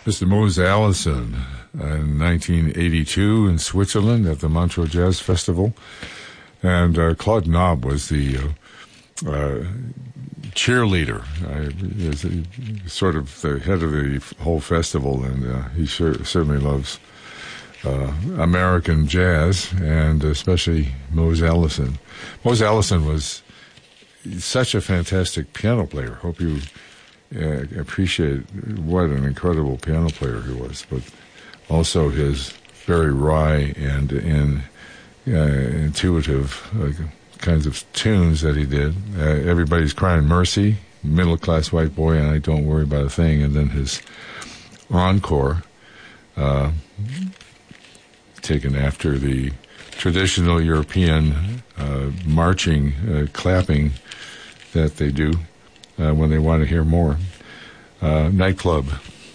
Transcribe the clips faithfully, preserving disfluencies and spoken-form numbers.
Mister Mose Allison in nineteen eighty-two in Switzerland at the Montreux Jazz Festival. And uh, Claude Knob was the uh, uh, cheerleader. I, is a, sort of the head of the whole festival, and uh, he sure, certainly loves uh, American jazz, and especially Mose Allison. Mose Allison was such a fantastic piano player. Hope you uh, appreciate what an incredible piano player he was, but also his very wry and, and uh, intuitive uh, kinds of tunes that he did. Uh, Everybody's Crying Mercy, Middle Class White Boy, and I Don't Worry About a Thing, and then his encore, uh, taken after the traditional European uh, marching, uh, clapping that they do uh, when they want to hear more. Uh, Nightclub,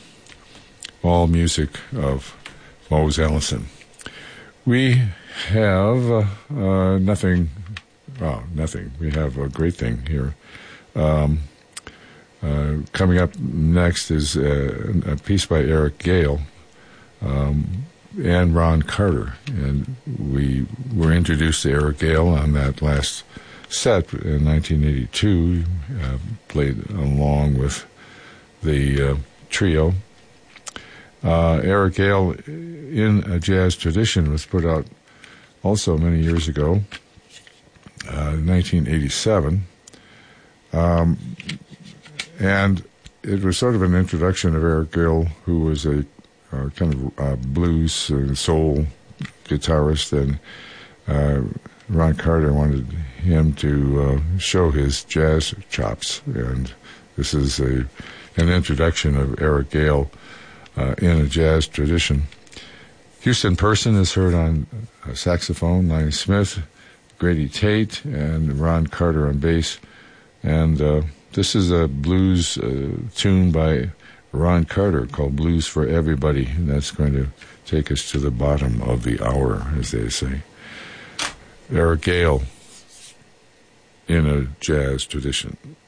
all music of Mose Allison. We have uh, uh, nothing, well, nothing. We have a great thing here. Um, uh, coming up next is uh, a piece by Eric Gale um, and Ron Carter. And we were introduced to Eric Gale on that last set in nineteen eighty-two, uh, played along with the uh, trio. Uh, Eric Gale, in a jazz tradition, was put out also many years ago, uh, nineteen eighty-seven. Um, and it was sort of an introduction of Eric Gale, who was a uh, kind of uh, blues and soul guitarist, and uh, Ron Carter wanted him to uh, show his jazz chops, and this is a an introduction of Eric Gale uh, in a jazz tradition. Houston Person is heard on uh, saxophone, Lonnie Smith, Grady Tate, and Ron Carter on bass. And uh, this is a blues uh, tune by Ron Carter called Blues for Everybody, and that's going to take us to the bottom of the hour, as they say. Eric Gale in a jazz tradition.